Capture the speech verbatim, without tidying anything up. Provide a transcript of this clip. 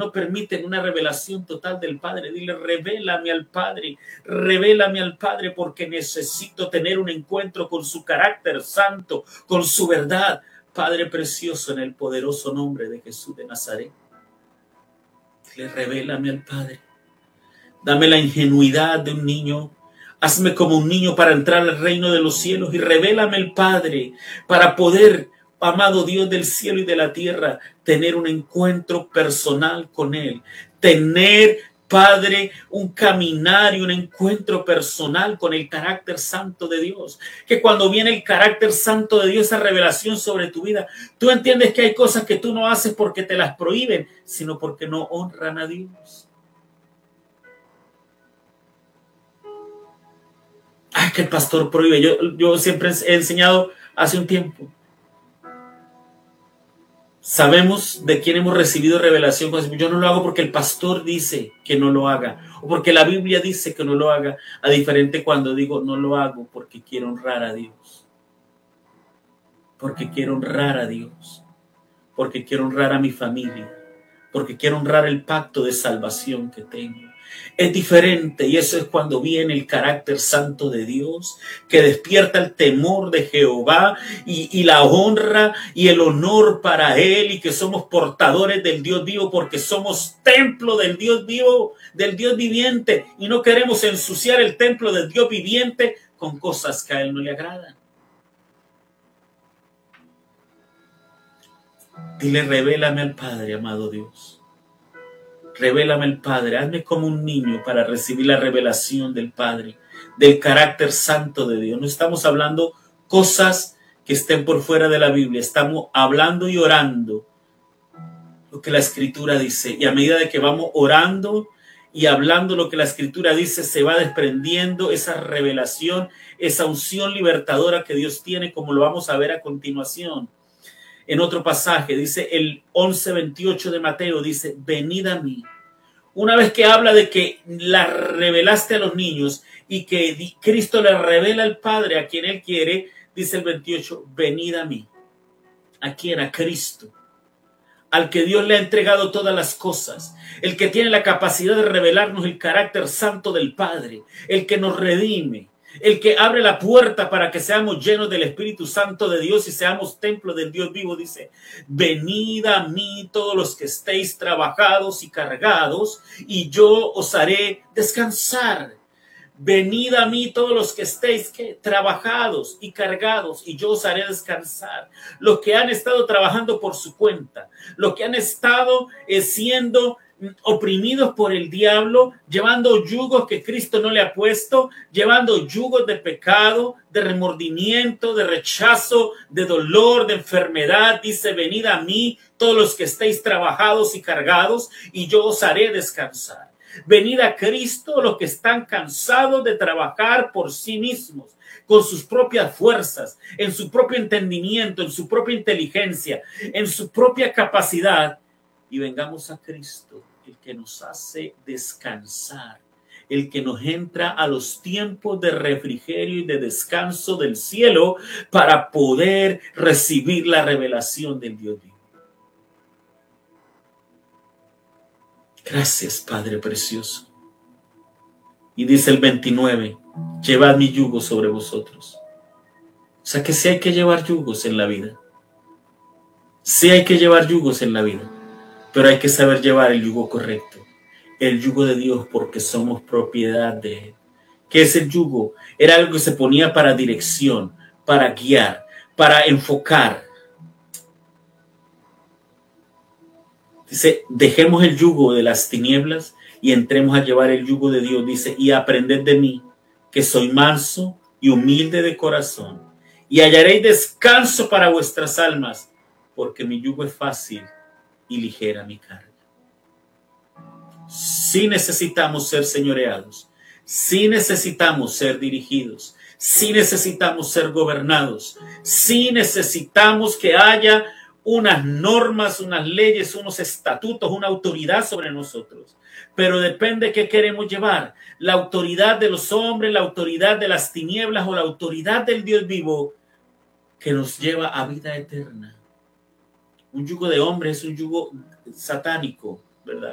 no permiten una revelación total del Padre. Dile, revélame al Padre, revélame al Padre, porque necesito tener un encuentro con su carácter santo, con su verdad. Padre precioso, en el poderoso nombre de Jesús de Nazaret, dile, revélame al Padre. Dame la ingenuidad de un niño. Hazme como un niño para entrar al reino de los cielos, y revélame el Padre para poder, amado Dios del cielo y de la tierra, tener un encuentro personal con Él. Tener, Padre, un caminar y un encuentro personal con el carácter santo de Dios. Que cuando viene el carácter santo de Dios, esa revelación sobre tu vida, tú entiendes que hay cosas que tú no haces porque te las prohíben, sino porque no honran a Dios. Ay, que el pastor prohíbe. Yo, yo siempre he enseñado hace un tiempo. Sabemos de quién hemos recibido revelación. Yo no lo hago porque el pastor dice que no lo haga, o porque la Biblia dice que no lo haga. A diferente cuando digo no lo hago porque quiero honrar a Dios. Porque quiero honrar a Dios. Porque quiero honrar a mi familia. Porque quiero honrar el pacto de salvación que tengo. Es diferente, y eso es cuando viene el carácter santo de Dios, que despierta el temor de Jehová y, y la honra y el honor para Él, y que somos portadores del Dios vivo, porque somos templo del Dios vivo, del Dios viviente, y no queremos ensuciar el templo del Dios viviente con cosas que a Él no le agradan. Dile, revélame al Padre, amado Dios. Revélame el Padre, hazme como un niño para recibir la revelación del Padre, del carácter santo de Dios. No estamos hablando cosas que estén por fuera de la Biblia, estamos hablando y orando lo que la Escritura dice. Y a medida de que vamos orando y hablando lo que la Escritura dice, se va desprendiendo esa revelación, esa unción libertadora que Dios tiene, como lo vamos a ver a continuación. En otro pasaje, dice el once veintiocho de Mateo, dice, venid a mí. Una vez que habla de que la revelaste a los niños y que Cristo le revela al Padre a quien Él quiere, dice el veintiocho, venid a mí. ¿A quién? A Cristo. Al que Dios le ha entregado todas las cosas. El que tiene la capacidad de revelarnos el carácter santo del Padre. El que nos redime. El que abre la puerta para que seamos llenos del Espíritu Santo de Dios y seamos templo del Dios vivo, dice, venid a mí todos los que estéis trabajados y cargados, y yo os haré descansar. Venid a mí todos los que estéis ¿qué? trabajados y cargados, y yo os haré descansar. Los que han estado trabajando por su cuenta, los que han estado eh, siendo oprimidos por el diablo, llevando yugos que Cristo no le ha puesto, llevando yugos de pecado, de remordimiento, de rechazo, de dolor, de enfermedad. Dice, venid a mí todos los que estéis trabajados y cargados, y yo os haré descansar. Venid a Cristo los que están cansados de trabajar por sí mismos, con sus propias fuerzas, en su propio entendimiento, en su propia inteligencia, en su propia capacidad. Y vengamos a Cristo, el que nos hace descansar, el que nos entra a los tiempos de refrigerio y de descanso del cielo para poder recibir la revelación del Dios vivo. Gracias, Padre precioso. Y dice el veintinueve, llevad mi yugo sobre vosotros. O sea que sí hay que llevar yugos en la vida. Sí hay que llevar yugos en la vida. Pero hay que saber llevar el yugo correcto, el yugo de Dios, porque somos propiedad de Él. ¿Qué es el yugo? Era algo que se ponía para dirección, para guiar, para enfocar. Dice, dejemos el yugo de las tinieblas y entremos a llevar el yugo de Dios. Dice, y aprended de mí, que soy manso y humilde de corazón, y hallaréis descanso para vuestras almas, porque mi yugo es fácil y ligera mi carga. Sí necesitamos ser señoreados, sí necesitamos ser dirigidos, sí necesitamos ser gobernados, sí necesitamos que haya unas normas, unas leyes, unos estatutos, una autoridad sobre nosotros. Pero depende qué queremos llevar, la autoridad de los hombres, la autoridad de las tinieblas o la autoridad del Dios vivo que nos lleva a vida eterna. Un yugo de hombre es un yugo satánico, ¿verdad?